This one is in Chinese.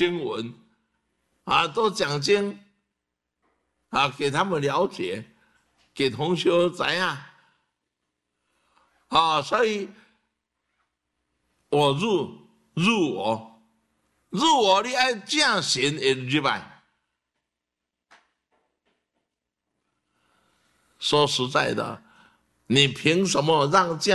经文啊，都讲经啊，给他们了解，给同学知啊。啊，所以我入我，你爱正神会入来。说实在的，你凭什么让这样？